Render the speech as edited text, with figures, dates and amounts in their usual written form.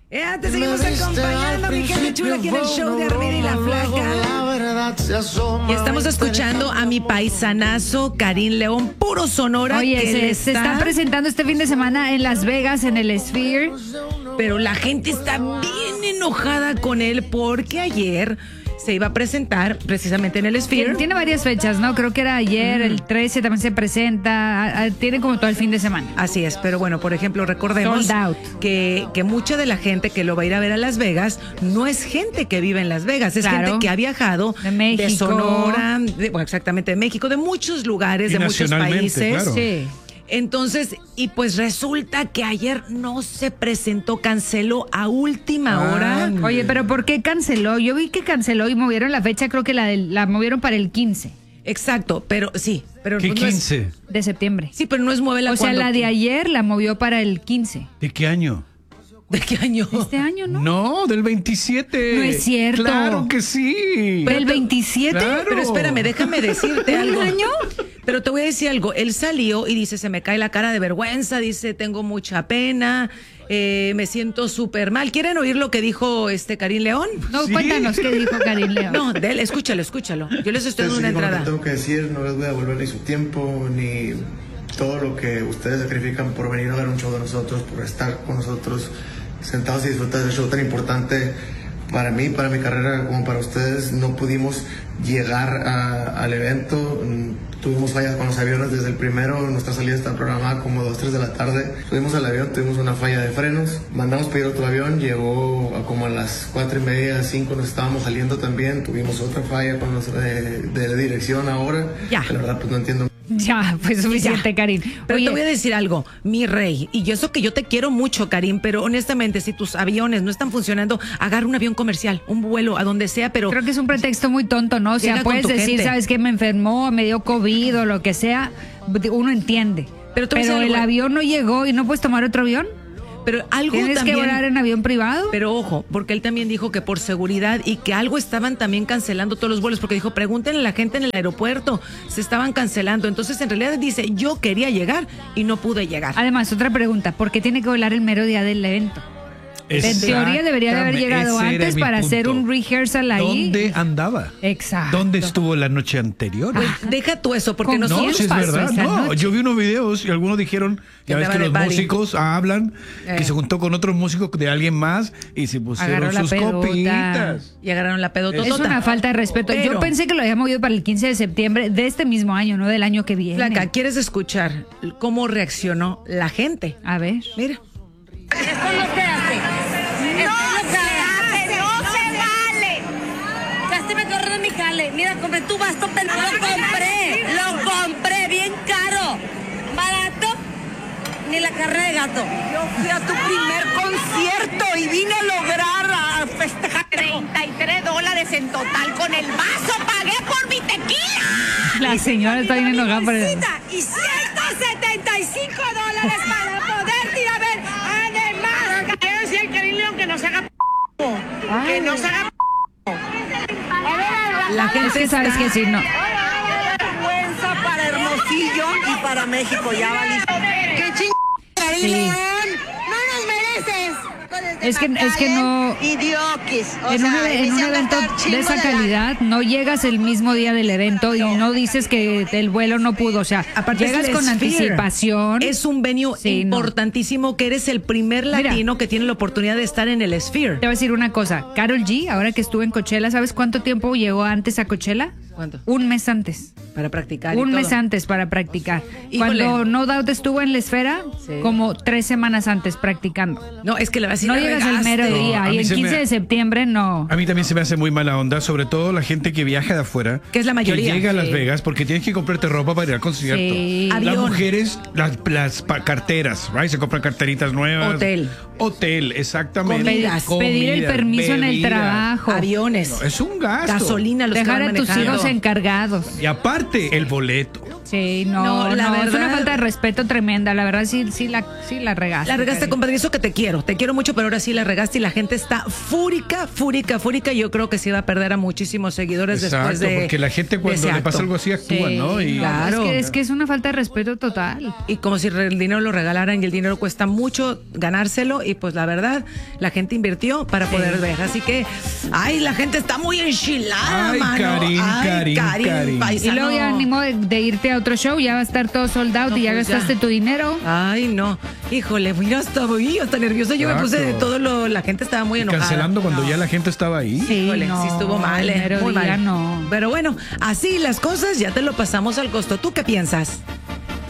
Te seguimos acompañando, mi gente chula, aquí en el show de Armida y la Flaca. Y estamos escuchando a mi paisanazo Karim León, puro Sonora. Oye, se está presentando este fin de semana en Las Vegas, en el Sphere. Pero la gente está bien enojada con él porque ayer se iba a presentar precisamente en el Sphere. Tiene varias fechas, ¿no? Creo que era ayer, el 13 también se presenta. Tiene como todo el fin de semana. Así es, pero bueno, por ejemplo, recordemos que mucha de la gente que lo va a ir a ver a Las Vegas no es gente que vive en Las Vegas, es gente que ha viajado de México, de Sonora, exactamente de México, de muchos lugares, de muchos países. Claro. Sí. Entonces, y pues resulta que ayer no se presentó, canceló a última hora. Oye, pero ¿por qué canceló? Yo vi que canceló y movieron la fecha, creo que la movieron para el 15. Exacto, pero sí. Pero ¿Qué no 15? De septiembre. Sí, pero no es mueve la O sea, la de ayer la movió para el 15. ¿De qué año? ¿De qué año? Este año, ¿no? No, del 27. No es cierto. Claro que sí. ¿Del 27? Claro. Pero espérame, déjame decirte algo. ¿Un año? Pero te voy a decir algo. Él salió y dice, se me cae la cara de vergüenza, dice, tengo mucha pena, me siento súper mal. ¿Quieren oír lo que dijo Karim León? No, sí. Cuéntanos qué dijo Karim León. No, de él, escúchalo. Yo les estoy dando una entrada. Lo que tengo que decir, no les voy a devolver ni su tiempo, ni todo lo que ustedes sacrifican por venir a ver un show de nosotros, por estar con nosotros sentados y disfrutar de ese show tan importante para mí, para mi carrera, como para ustedes. No pudimos llegar al evento, tuvimos fallas con los aviones desde el primero, nuestra salida está programada como 2, 3 de la tarde. Subimos al avión, tuvimos una falla de frenos, mandamos pedir otro avión, llegó como a las 4:30, 5 nos estábamos saliendo también, tuvimos otra falla con los de dirección ahora. Ya. La verdad pues no entiendo. Ya, pues suficiente, Karim. Pero Oye, te voy a decir algo, mi rey, y yo eso que yo te quiero mucho, Karim, pero honestamente, si tus aviones no están funcionando, agarra un avión comercial, un vuelo a donde sea, pero... creo que es un pretexto muy tonto, ¿no? O sea, puedes decir, ¿sabes qué? Me enfermó, me dio COVID o lo que sea, uno entiende. Pero el avión no llegó y no puedes tomar otro avión. Pero algo ¿Tienes también, que volar en avión privado? Pero ojo, porque él también dijo que por seguridad y que algo estaban también cancelando todos los vuelos, porque dijo, pregúntenle a la gente en el aeropuerto, se estaban cancelando. Entonces, en realidad dice, yo quería llegar y no pude llegar. Además, otra pregunta, ¿por qué tiene que volar el mero día del evento? En teoría debería de haber llegado antes para hacer un rehearsal ahí. ¿Dónde andaba? Exacto. ¿Dónde estuvo la noche anterior? Pues, deja tú eso, porque no, si es verdad. No, yo vi unos videos y algunos dijeron, ya ves que los músicos hablan, que se juntó con otros músicos de alguien más y se pusieron sus copitas. Y agarraron la pedotota. Es una falta de respeto. Pero yo pensé que lo había movido para el 15 de septiembre de este mismo año, no del año que viene. Flaca, ¿quieres escuchar cómo reaccionó la gente? A ver. Mira. Esto no se hace. No se vale. Ya se me corrió de mi jale. Mira, compré tu basto, pero lo compré bien caro. Barato, ni la carne de gato. Yo fui a tu primer concierto y vine a lograr a festejar $33 en total con el vaso. Pagué por mi tequila. La señora está bien enojada por eso. Y $175 para poder ir a ver. Además, quiero decir al Karim León que no se haga que no se haga La gente sabes que sí, no. vergüenza para Hermosillo y para México. Ya valiste. ¡Qué Karim León! ¡No nos mereces! Es que no. Idioquis. En un evento de esa calidad no llegas el mismo día del evento y no dices que el vuelo no pudo. O sea, aparte llegas con anticipación. Es un venue importantísimo, que eres el primer latino que tiene la oportunidad de estar en el Sphere. Te voy a decir una cosa. Karol G, ahora que estuvo en Coachella, ¿sabes cuánto tiempo llegó antes a Coachella? ¿Cuánto? Un mes antes. Para practicar. Un mes antes para practicar. Híjole. Cuando No Doubt estuvo en la esfera, como 3 semanas antes practicando. No, es que la verdad no llegas el mero día. Y el 15 de septiembre no. A mí también se me hace muy mala onda, sobre todo la gente que viaja de afuera. Que es la mayoría. Que llega a Las Vegas porque tienes que comprarte ropa para ir al concierto. Sí. Las mujeres, las carteras, right? Se compran carteritas nuevas. Hotel, exactamente. Pedir el permiso en el trabajo. Aviones. No, es un gasto. Gasolina, los dejar que van a tus manejando. hijos encargados. Y aparte, el boleto. Sí, no, la verdad, es una falta de respeto tremenda, la verdad sí la regaste. La regaste, compadre, eso que te quiero mucho, pero ahora sí la regaste y la gente está fúrica, yo creo que se iba a perder a muchísimos seguidores. Exacto, después de porque la gente cuando le pasa algo así actúa, ¿no? Y claro. Es que es una falta de respeto total. Y como si el dinero lo regalaran, y el dinero cuesta mucho ganárselo, y pues la verdad, la gente invirtió para poder ver, así que, ay, la gente está muy enchilada, ay, mano. Karin. Y luego ya ánimo de irte a otro show, ya va a estar todo sold out, no, y ya pues gastaste tu dinero. Ay, no, híjole, mira, hasta nerviosa. Yo me puse de todo la gente estaba muy enojada. Cancelando cuando ya la gente estaba ahí. Sí, híjole, sí estuvo mal, muy mal. No. Pero bueno, así las cosas, ya te lo pasamos al costo. ¿Tú qué piensas?